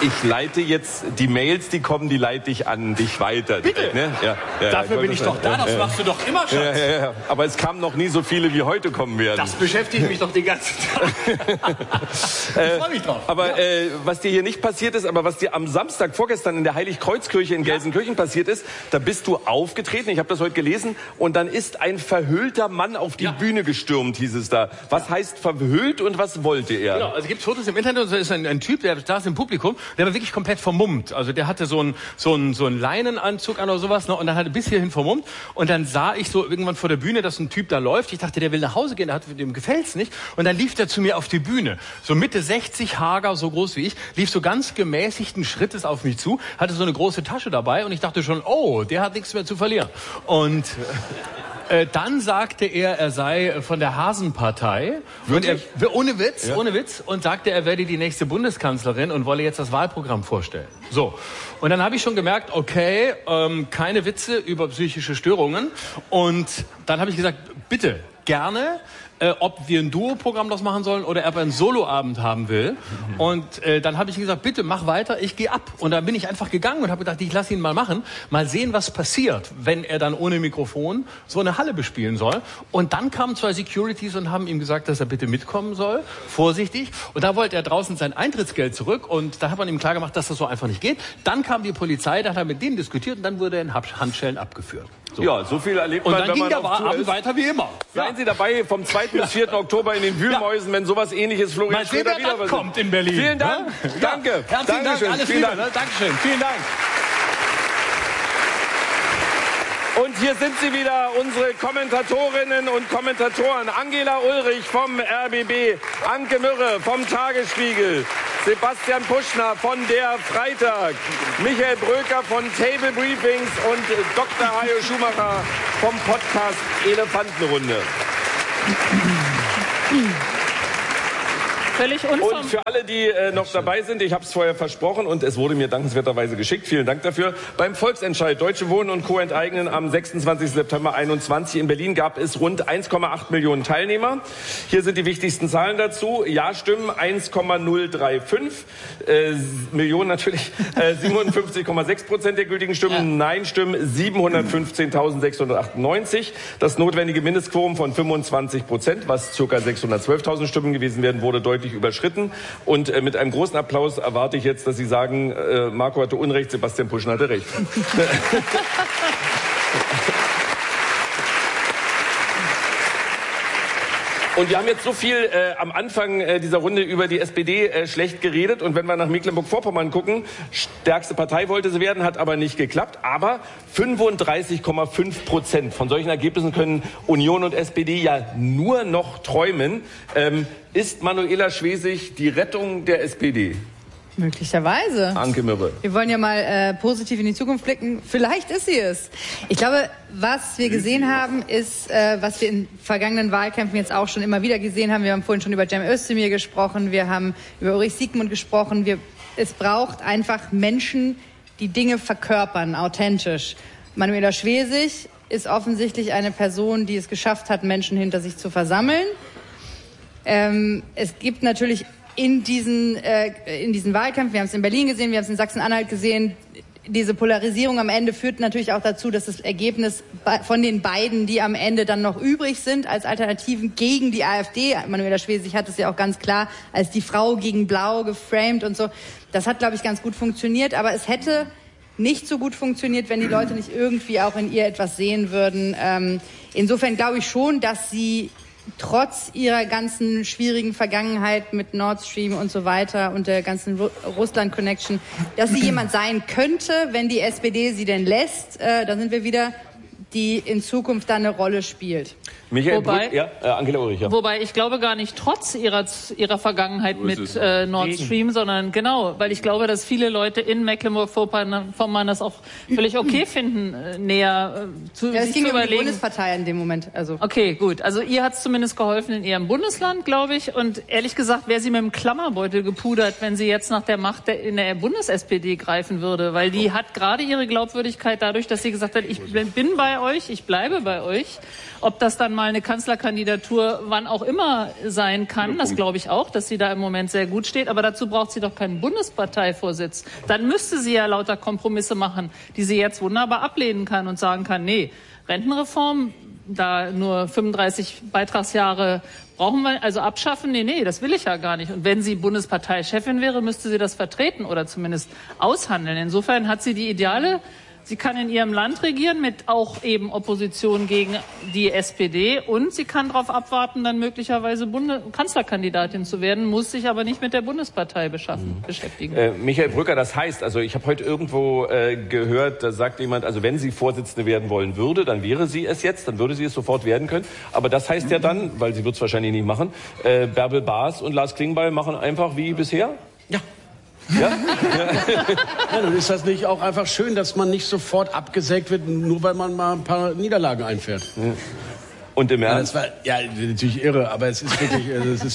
Ich leite jetzt die Mails, die kommen, die leite ich an dich weiter. Bitte? Ne? Ja, Dafür bin ich doch da, das machst du doch immer, Schatz. Ja. Aber es kamen noch nie so viele, wie heute kommen werden. Das beschäftigt mich doch den ganzen Tag. Ich freue mich drauf. Aber was dir hier nicht passiert ist, aber was dir am Samstag vorgestern in der Heiligkreuzkirche in Gelsenkirchen passiert ist, da bist du aufgetreten, ich habe das heute gelesen, und dann ist ein verhüllter Mann auf die Bühne gestürmt, hieß es da. Was heißt verhüllt und was wollte er? Genau, also gibt Fotos im Internet, und da ist ein Typ, der saß im Publikum, der war wirklich komplett vermummt. Also der hatte so einen Leinenanzug an oder sowas, ne, und dann hat er bis hierhin vermummt. Und dann sah ich so irgendwann vor der Bühne, dass ein Typ da läuft. Ich dachte, der will nach Hause gehen, dem gefällt's nicht. Und dann lief der zu mir auf die Bühne. So Mitte 60, hager, so groß wie ich, lief so ganz gemäßigten Schrittes auf mich zu, hatte so eine große Tasche dabei und ich dachte schon, oh, der hat nichts mehr zu verlieren. Und dann sagte er sei von der Hasenpartei. Und ohne Witz. Und sagte, er werde die nächste Bundeskanzlerin und wolle jetzt das Wahlprogramm vorstellen. So. Und dann habe ich schon gemerkt, okay, keine Witze über psychische Störungen. Und dann habe ich gesagt, bitte, gerne, ob wir ein Duo-Programm das machen sollen oder ob er einen Soloabend haben will. Und dann habe ich gesagt, bitte mach weiter, ich gehe ab. Und dann bin ich einfach gegangen und habe gedacht, ich lasse ihn mal machen, mal sehen, was passiert, wenn er dann ohne Mikrofon so eine Halle bespielen soll. Und dann kamen 2 Securities und haben ihm gesagt, dass er bitte mitkommen soll, vorsichtig. Und da wollte er draußen sein Eintrittsgeld zurück und da hat man ihm klar gemacht, dass das so einfach nicht geht. Dann kam die Polizei, dann hat er mit denen diskutiert und dann wurde er in Handschellen abgeführt. So. Ja, so viel erlebt man, und dann ging der Abend weiter wie immer. Seien Sie dabei vom 2. bis 4. Oktober in den Wühlmäusen, wenn sowas Ähnliches Florian Schröder wieder kommt in Berlin. Vielen Dank. Ja? Danke. Herzlichen Dank. Alles Liebe. Dankeschön. Vielen Dank. Und hier sind sie wieder, unsere Kommentatorinnen und Kommentatoren. Angela Ulrich vom RBB, Anke Mürre vom Tagesspiegel, Sebastian Puschner von der Freitag, Michael Bröker von Table Briefings und Dr. Hajo Schumacher vom Podcast Elefantenrunde. Völlig und für alle, die noch dabei sind, ich habe es vorher versprochen und es wurde mir dankenswerterweise geschickt, vielen Dank dafür. Beim Volksentscheid Deutsche Wohnen und Co. enteignen am 26. September 21 in Berlin gab es rund 1,8 Millionen Teilnehmer. Hier sind die wichtigsten Zahlen dazu. Ja-Stimmen 1,035 Millionen natürlich, 57,6% der gültigen Stimmen. Nein-Stimmen 715.698. Das notwendige Mindestquorum von 25%, was ca. 612.000 Stimmen gewesen wären, wurde deutlich überschritten. Und mit einem großen Applaus erwarte ich jetzt, dass Sie sagen, Marco hatte Unrecht, Sebastian Puschner hatte Recht. Und wir haben jetzt so viel am Anfang dieser Runde über die SPD schlecht geredet. Und wenn wir nach Mecklenburg-Vorpommern gucken, stärkste Partei wollte sie werden, hat aber nicht geklappt. Aber 35,5% von solchen Ergebnissen können Union und SPD ja nur noch träumen. Ist Manuela Schwesig die Rettung der SPD? Möglicherweise. Anke Mürre. Wir wollen ja mal positiv in die Zukunft blicken. Vielleicht ist sie es. Ich glaube, was wir gesehen haben, ist, was wir in vergangenen Wahlkämpfen jetzt auch schon immer wieder gesehen haben. Wir haben vorhin schon über Cem Özdemir gesprochen, wir haben über Ulrich Siegmund gesprochen. Es braucht einfach Menschen, die Dinge verkörpern, authentisch. Manuela Schwesig ist offensichtlich eine Person, die es geschafft hat, Menschen hinter sich zu versammeln. Es gibt natürlich in diesen Wahlkämpfen, wir haben es in Berlin gesehen, wir haben es in Sachsen-Anhalt gesehen, diese Polarisierung am Ende führt natürlich auch dazu, dass das Ergebnis von den beiden, die am Ende dann noch übrig sind, als Alternativen gegen die AfD, Manuela Schwesig hat es ja auch ganz klar als die Frau gegen Blau geframed und so, das hat, glaube ich, ganz gut funktioniert, aber es hätte nicht so gut funktioniert, wenn die Leute nicht irgendwie auch in ihr etwas sehen würden. Insofern glaube ich schon, dass sie trotz ihrer ganzen schwierigen Vergangenheit mit Nord Stream und so weiter und der ganzen Russland-Connection, dass sie jemand sein könnte, wenn die SPD sie denn lässt, da sind wir wieder, die in Zukunft dann eine Rolle spielt. Michael Angela Ulrich, ja. Wobei ich glaube gar nicht trotz ihrer Vergangenheit mit Nord Stream, sondern genau, weil ich glaube, dass viele Leute in Mecklenburg-Vorpommern das auch völlig okay finden, näher zu ja, sich zu überlegen. Um die Bundespartei in dem Moment. Also. Okay, gut. Also ihr hat es zumindest geholfen in ihrem Bundesland, glaube ich. Und ehrlich gesagt, wäre sie mit dem Klammerbeutel gepudert, wenn sie jetzt nach der Macht in der Bundes-SPD greifen würde. Weil die hat gerade ihre Glaubwürdigkeit dadurch, dass sie gesagt hat, ich bin bei euch, ich bleibe bei euch. Ob das dann dann mal eine Kanzlerkandidatur wann auch immer sein kann. Das glaube ich auch, dass sie da im Moment sehr gut steht. Aber dazu braucht sie doch keinen Bundesparteivorsitz. Dann müsste sie ja lauter Kompromisse machen, die sie jetzt wunderbar ablehnen kann und sagen kann, nee, Rentenreform, da nur 35 Beitragsjahre brauchen wir, also abschaffen? Nee, das will ich ja gar nicht. Und wenn sie Bundesparteichefin wäre, müsste sie das vertreten oder zumindest aushandeln. Insofern hat sie die Ideale. Sie kann in ihrem Land regieren mit auch eben Opposition gegen die SPD und sie kann darauf abwarten, dann möglicherweise Kanzlerkandidatin zu werden, muss sich aber nicht mit der Bundespartei beschäftigen. Michael Brücker, das heißt, also ich habe heute irgendwo gehört, da sagt jemand, also wenn sie Vorsitzende werden wollen würde, dann wäre sie es jetzt, dann würde sie es sofort werden können. Aber das heißt ja dann, weil sie wird es wahrscheinlich nicht machen, Bärbel Baas und Lars Klingbeil machen einfach wie bisher? Ja. Ja? Ja, dann ist das nicht auch einfach schön, dass man nicht sofort abgesägt wird, nur weil man mal ein paar Niederlagen einfährt. Ja. Und im Ernst? Ja, natürlich irre, aber es ist wirklich,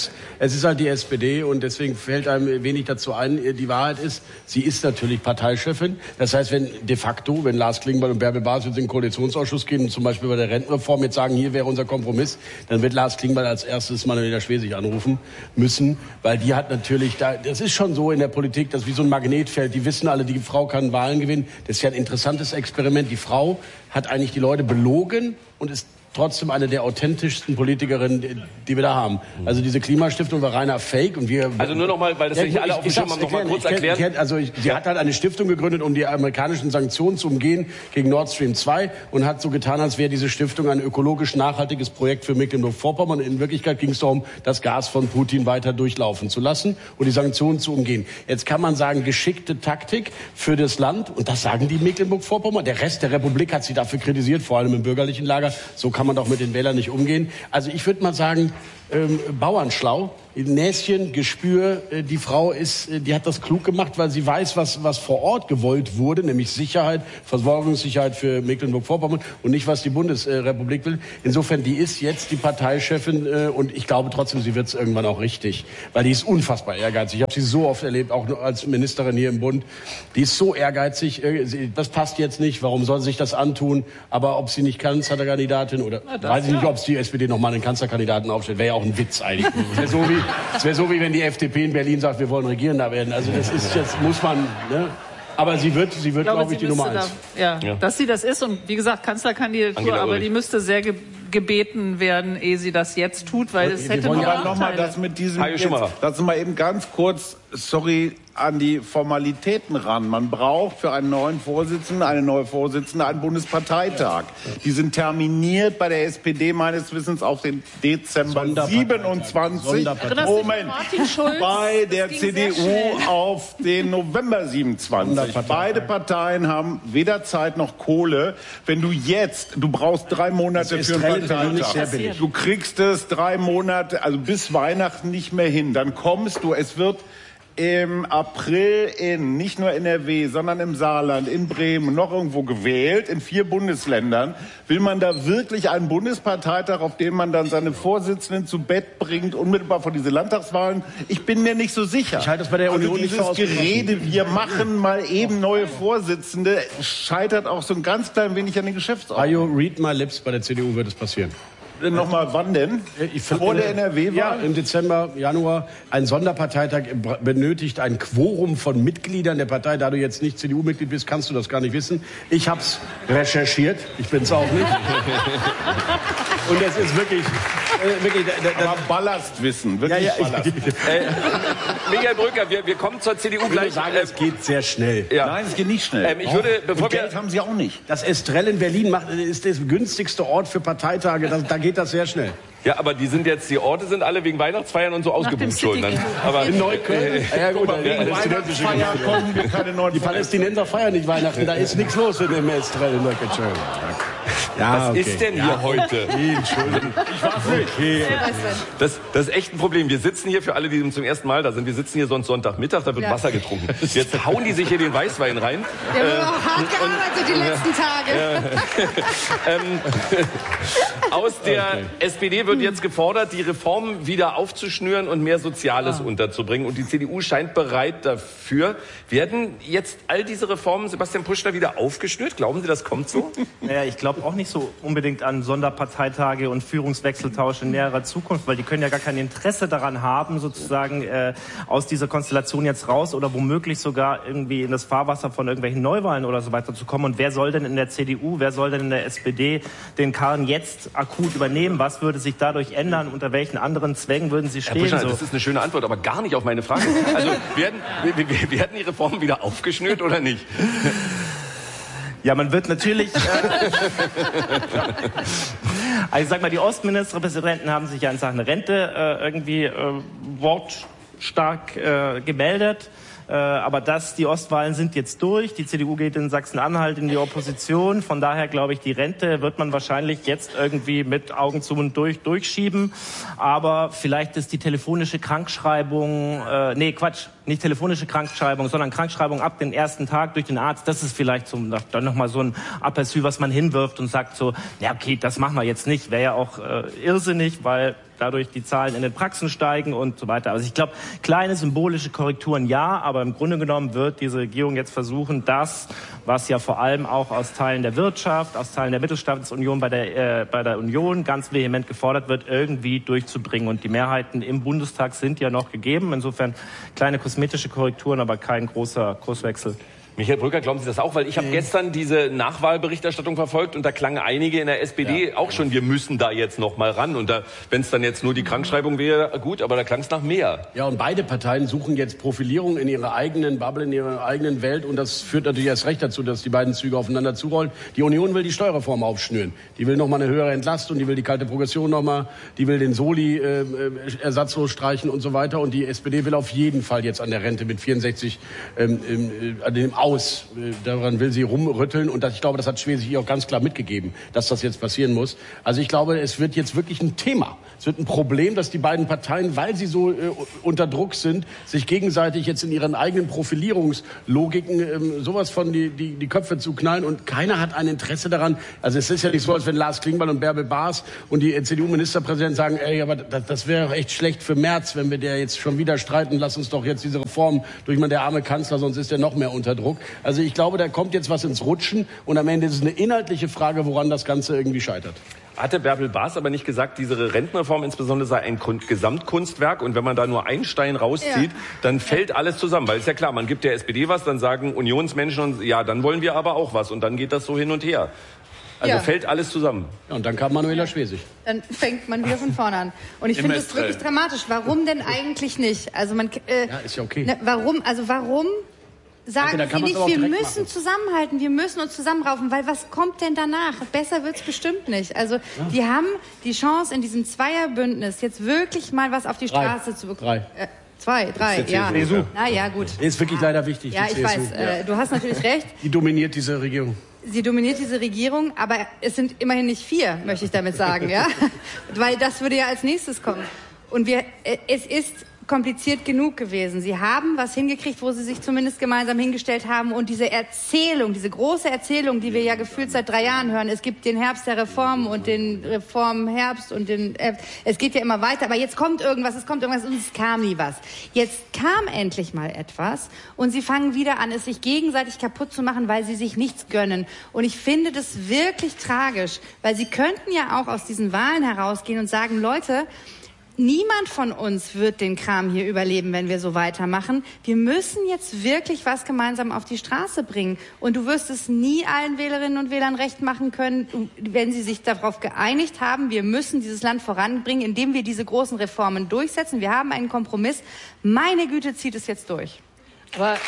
es ist halt die SPD und deswegen fällt einem wenig dazu ein. Die Wahrheit ist, sie ist natürlich Parteichefin. Das heißt, wenn Lars Klingbeil und Bärbel Baas jetzt in den Koalitionsausschuss gehen und zum Beispiel bei der Rentenreform jetzt sagen, hier wäre unser Kompromiss, dann wird Lars Klingbeil als erstes Manuela Schwesig anrufen müssen, weil die hat natürlich, das ist schon so in der Politik, das ist wie so ein Magnetfeld. Die wissen alle, die Frau kann Wahlen gewinnen. Das ist ja ein interessantes Experiment. Die Frau hat eigentlich die Leute belogen und ist trotzdem eine der authentischsten Politikerinnen, die wir da haben. Also diese Klimastiftung war reiner Fake und wir... Also nur noch mal, weil das ja nicht alle auf dem Schirm haben, noch mal kurz erklären. Sie hat halt eine Stiftung gegründet, um die amerikanischen Sanktionen zu umgehen gegen Nord Stream 2 und hat so getan, als wäre diese Stiftung ein ökologisch nachhaltiges Projekt für Mecklenburg-Vorpommern. In Wirklichkeit ging es darum, das Gas von Putin weiter durchlaufen zu lassen und die Sanktionen zu umgehen. Jetzt kann man sagen, geschickte Taktik für das Land und das sagen die Mecklenburg-Vorpommern. Der Rest der Republik hat sie dafür kritisiert, vor allem im bürgerlichen Lager. So kann man doch mit den Wählern nicht umgehen. Also ich würde mal sagen, bauernschlau, Näschen, Gespür. Die Frau die hat das klug gemacht, weil sie weiß, was vor Ort gewollt wurde, nämlich Sicherheit, Versorgungssicherheit für Mecklenburg-Vorpommern und nicht, was die Bundesrepublik will. Insofern, die ist jetzt die Parteichefin und ich glaube trotzdem, sie wird es irgendwann auch richtig, weil die ist unfassbar ehrgeizig. Ich habe sie so oft erlebt, auch als Ministerin hier im Bund. Die ist so ehrgeizig, das passt jetzt nicht, warum soll sie sich das antun? Aber ob sie nicht Kanzlerkandidatin oder weiß ich nicht, ob es die SPD noch mal einen Kanzlerkandidaten aufstellt, wäre ja auch ein Witz eigentlich. Es wäre so, wie wenn die FDP in Berlin sagt, wir wollen Regierender werden. Also das muss man... Ne? Aber sie wird, glaube ich, die Nummer 1. Dass sie das ist und wie gesagt, Kanzlerkandidatur, aber die müsste sehr gebeten werden, ehe sie das jetzt tut, weil es hätte noch mal das mit diesem... Lass uns mal eben ganz kurz, sorry, an die Formalitäten ran. Man braucht für einen neuen Vorsitzenden, eine neue Vorsitzende einen Bundesparteitag. Die sind terminiert bei der SPD meines Wissens auf den Dezember 27. Moment, bei der CDU auf den November 27. Beide Parteien haben weder Zeit noch Kohle. Wenn du brauchst 3 Monate für einen Parteitag. Du kriegst es 3 Monate, also bis Weihnachten nicht mehr hin. Dann kommst du, es wird im April nicht nur in NRW, sondern im Saarland, in Bremen, noch irgendwo gewählt, in 4 Bundesländern. Will man da wirklich einen Bundesparteitag, auf dem man dann seine Vorsitzenden zu Bett bringt, unmittelbar vor diese Landtagswahlen? Ich bin mir nicht so sicher. Ich halte das bei der Union nicht dieses Gerede, wir machen mal eben neue Vorsitzende, scheitert auch so ein ganz klein wenig an den Geschäftsordnungen. Are you read my lips, bei der CDU wird es passieren. Nochmal, wann denn? Vor der NRW-Wahl? Ja, im Dezember, Januar. Ein Sonderparteitag benötigt ein Quorum von Mitgliedern der Partei. Da du jetzt nicht CDU-Mitglied bist, kannst du das gar nicht wissen. Ich habe es recherchiert. Ich bin es auch nicht. Und es ist wirklich... Aber Ballastwissen, wirklich Ballast. Michael Brücker, wir kommen zur CDU gleich. Ich würde sagen, es geht sehr schnell. Ja. Nein, es geht nicht schnell. Geld haben sie auch nicht. Das Estrell in Berlin ist der günstigste Ort für Parteitage. Da geht das sehr schnell. Ja, aber die Orte sind alle wegen Weihnachtsfeiern und so ausgebucht schon. Aber in Neukölln? Ja gut, wegen Weihnachtsfeiern kommen wir keine neuen. Die Palästinenser feiern nicht Weihnachten, da ist nichts los in dem Estrell in Neukölln. Ja, was ist denn hier heute? Entschuldigung. Ich war's nicht. Okay. Das ist echt ein Problem. Wir sitzen hier, für alle, die zum ersten Mal da sind, wir sitzen hier sonst Sonntagmittag, da wird Wasser getrunken. Jetzt hauen die sich hier den Weißwein rein. Wir haben auch hart gearbeitet die letzten Tage. Aus der SPD wird jetzt gefordert, die Reformen wieder aufzuschnüren und mehr Soziales unterzubringen. Und die CDU scheint bereit dafür. Werden jetzt all diese Reformen, Sebastian Puschner, wieder aufgeschnürt? Glauben Sie, das kommt so? Naja, ich glaube auch nicht nicht so unbedingt an Sonderparteitage und Führungswechseltausch in näherer Zukunft, weil die können ja gar kein Interesse daran haben, sozusagen aus dieser Konstellation jetzt raus oder womöglich sogar irgendwie in das Fahrwasser von irgendwelchen Neuwahlen oder so weiter zu kommen. Und wer soll denn in der CDU, wer soll denn in der SPD den Karren jetzt akut übernehmen? Was würde sich dadurch ändern? Unter welchen anderen Zwängen würden sie stehen? Herr Buschner, das ist eine schöne Antwort, aber gar nicht auf meine Frage. Also werden die Reformen wieder aufgeschnürt oder nicht? Ja, man wird natürlich... also ich sag mal, die Ostministerpräsidenten haben sich ja in Sachen Rente irgendwie wortstark gemeldet. Aber die Ostwahlen sind jetzt durch. Die CDU geht in Sachsen-Anhalt in die Opposition. Von daher glaube ich, die Rente wird man wahrscheinlich jetzt irgendwie mit Augen zu und durchschieben. Aber vielleicht ist die telefonische Krankschreibung, nicht telefonische Krankschreibung, sondern Krankschreibung ab dem ersten Tag durch den Arzt. Das ist vielleicht dann nochmal so ein Aperçu, was man hinwirft und sagt so, ja okay, das machen wir jetzt nicht. Wäre ja auch irrsinnig, weil dadurch die Zahlen in den Praxen steigen und so weiter. Also ich glaube, kleine symbolische Korrekturen ja, aber im Grunde genommen wird diese Regierung jetzt versuchen, das, was ja vor allem auch aus Teilen der Wirtschaft, aus Teilen der Mittelstandsunion bei der Union ganz vehement gefordert wird, irgendwie durchzubringen. Und die Mehrheiten im Bundestag sind ja noch gegeben. Insofern kleine kosmetische Korrekturen, aber kein großer Kurswechsel. Michael Brücker, glauben Sie das auch? Weil ich habe gestern diese Nachwahlberichterstattung verfolgt und da klangen einige in der SPD auch schon, wir müssen da jetzt noch mal ran. Und wenn es dann jetzt nur die Krankschreibung wäre, gut, aber da klang es nach mehr. Ja, und beide Parteien suchen jetzt Profilierung in ihrer eigenen Bubble, in ihrer eigenen Welt. Und das führt natürlich erst recht dazu, dass die beiden Züge aufeinander zurollen. Die Union will die Steuerreform aufschnüren. Die will noch mal eine höhere Entlastung, die will die kalte Progression noch mal, die will den Soli ersatzlos streichen und so weiter. Und die SPD will auf jeden Fall jetzt an der Rente mit 64 an dem aus. Daran will sie rumrütteln und ich glaube, das hat Schwesig ihr auch ganz klar mitgegeben, dass das jetzt passieren muss. Also ich glaube, es wird jetzt wirklich ein Thema. Es wird ein Problem, dass die beiden Parteien, weil sie so unter Druck sind, sich gegenseitig jetzt in ihren eigenen Profilierungslogiken sowas von die Köpfe zu knallen und keiner hat ein Interesse daran. Also es ist ja nicht so, als wenn Lars Klingbeil und Bärbel Baas und die CDU-Ministerpräsidenten sagen, ey, aber das wäre echt schlecht für Merz, wenn wir der jetzt schon wieder streiten, lass uns doch jetzt diese Reform durchmachen, der arme Kanzler, sonst ist er noch mehr unter Druck. Also ich glaube, da kommt jetzt was ins Rutschen und am Ende ist es eine inhaltliche Frage, woran das Ganze irgendwie scheitert. Hatte Bärbel Baas aber nicht gesagt, diese Rentenreform insbesondere sei ein Gesamtkunstwerk und wenn man da nur einen Stein rauszieht, dann fällt alles zusammen. Weil ist ja klar, man gibt der SPD was, dann sagen Unionsmenschen, und ja, dann wollen wir aber auch was und dann geht das so hin und her. Also fällt alles zusammen. Ja, und dann kam Manuela Schwesig. Dann fängt man wieder von vorne an. Und ich finde das wirklich dramatisch. Warum denn eigentlich nicht? Also ist ja okay. Warum sagen Sie nicht, wir müssen zusammenhalten, wir müssen uns zusammenraufen, weil was kommt denn danach? Besser wird's bestimmt nicht. Also die haben die Chance, in diesem Zweierbündnis jetzt wirklich mal was auf die Straße zu bekommen. 2, 3, ja. Na ja, gut. Ist wirklich leider wichtig. Ja, ich weiß, du hast natürlich recht. Die dominiert diese Regierung. Sie dominiert diese Regierung, aber es sind immerhin nicht 4, möchte ich damit sagen, ja? Weil das würde ja als nächstes kommen. Und es ist kompliziert genug gewesen. Sie haben was hingekriegt, wo sie sich zumindest gemeinsam hingestellt haben und diese Erzählung, diese große Erzählung, die wir ja gefühlt seit 3 Jahren hören, es gibt den Herbst der Reformen und den Reformherbst und es geht ja immer weiter, aber jetzt kommt irgendwas und es kam nie was. Jetzt kam endlich mal etwas und sie fangen wieder an, es sich gegenseitig kaputt zu machen, weil sie sich nichts gönnen. Und ich finde das wirklich tragisch, weil sie könnten ja auch aus diesen Wahlen herausgehen und sagen, Leute, niemand von uns wird den Kram hier überleben, wenn wir so weitermachen. Wir müssen jetzt wirklich was gemeinsam auf die Straße bringen. Und du wirst es nie allen Wählerinnen und Wählern recht machen können, wenn sie sich darauf geeinigt haben, wir müssen dieses Land voranbringen, indem wir diese großen Reformen durchsetzen. Wir haben einen Kompromiss. Meine Güte, zieht es jetzt durch. Aber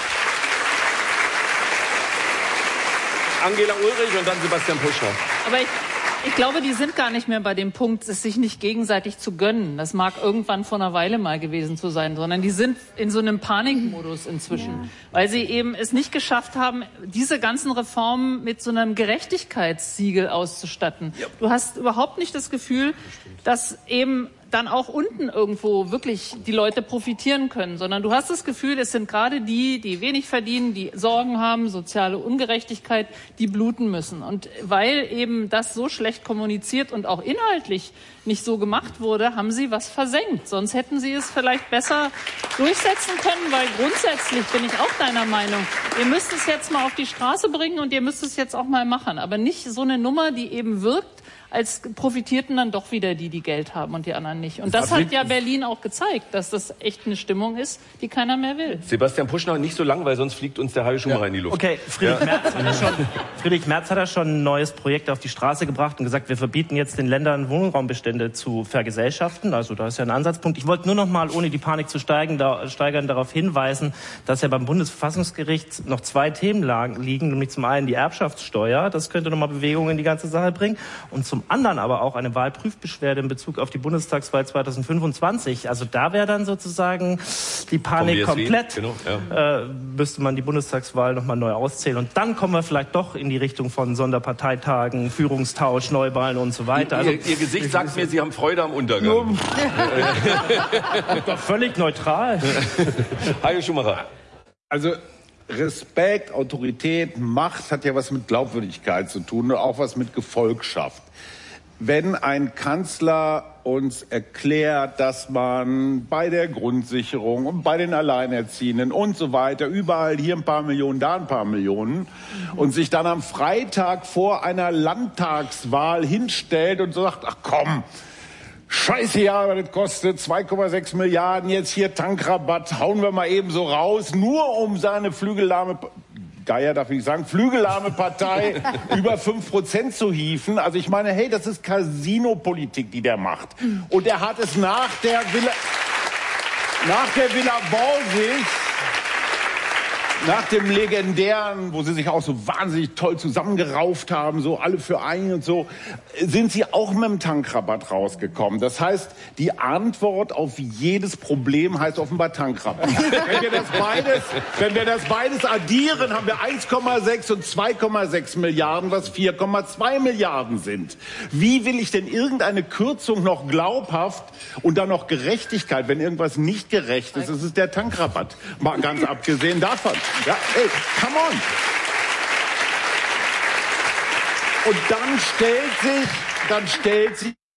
Angela Ulrich und dann Sebastian Buschner. Aber ich glaube, die sind gar nicht mehr bei dem Punkt, es sich nicht gegenseitig zu gönnen. Das mag irgendwann vor einer Weile mal gewesen zu sein, sondern die sind in so einem Panikmodus inzwischen, weil sie eben es nicht geschafft haben, diese ganzen Reformen mit so einem Gerechtigkeitssiegel auszustatten. Ja. Du hast überhaupt nicht das Gefühl, dass eben dann auch unten irgendwo wirklich die Leute profitieren können, sondern du hast das Gefühl, es sind gerade die wenig verdienen, die Sorgen haben, soziale Ungerechtigkeit, die bluten müssen. Und weil eben das so schlecht kommuniziert und auch inhaltlich nicht so gemacht wurde, haben sie was versenkt. Sonst hätten sie es vielleicht besser durchsetzen können, weil grundsätzlich bin ich auch deiner Meinung, ihr müsst es jetzt mal auf die Straße bringen und ihr müsst es jetzt auch mal machen. Aber nicht so eine Nummer, die eben wirkt, als profitierten dann doch wieder die Geld haben und die anderen nicht. Und das hat ja Berlin auch gezeigt, dass das echt eine Stimmung ist, die keiner mehr will. Sebastian Puschner, nicht so lang, weil sonst fliegt uns der Hajo Schumacher in die Luft. Okay, Friedrich Merz hat ja schon ein neues Projekt auf die Straße gebracht und gesagt, wir verbieten jetzt den Ländern Wohnraumbestände zu vergesellschaften. Also da ist ja ein Ansatzpunkt. Ich wollte nur noch mal, ohne die Panik zu steigern, darauf hinweisen, dass ja beim Bundesverfassungsgericht noch 2 Themen liegen, nämlich zum einen die Erbschaftssteuer, das könnte noch mal Bewegung in die ganze Sache bringen, und zum anderen aber auch eine Wahlprüfbeschwerde in Bezug auf die Bundestagswahl 2025. Also da wäre dann sozusagen die Panik komplett. Genau, ja. Müsste man die Bundestagswahl nochmal neu auszählen. Und dann kommen wir vielleicht doch in die Richtung von Sonderparteitagen, Führungstausch, Neuwahlen und so weiter. Also, Ihr Gesicht sagt mir, Sie haben Freude am Untergang. Doch völlig neutral. Hajo Schumacher. Also Respekt, Autorität, Macht hat ja was mit Glaubwürdigkeit zu tun und auch was mit Gefolgschaft. Wenn ein Kanzler uns erklärt, dass man bei der Grundsicherung und bei den Alleinerziehenden und so weiter überall hier ein paar Millionen, da ein paar Millionen und sich dann am Freitag vor einer Landtagswahl hinstellt und so sagt, ach komm, scheiße, ja, aber das kostet 2,6 Milliarden, jetzt hier Tankrabatt, hauen wir mal eben so raus, nur um seine flügellahme Partei über 5% zu hieven. Also ich meine, hey, das ist Casino-Politik, die der macht. Und er hat es nach der Villa Borsig, nach dem legendären, wo sie sich auch so wahnsinnig toll zusammengerauft haben, so alle für einen und so, sind sie auch mit dem Tankrabatt rausgekommen. Das heißt, die Antwort auf jedes Problem heißt offenbar Tankrabatt. Wenn wir das beides addieren, haben wir 1,6 und 2,6 Milliarden, was 4,2 Milliarden sind. Wie will ich denn irgendeine Kürzung noch glaubhaft und dann noch Gerechtigkeit, wenn irgendwas nicht gerecht ist, ist es der Tankrabatt. Mal ganz abgesehen davon. Ja, ey, come on. Und dann stellt sich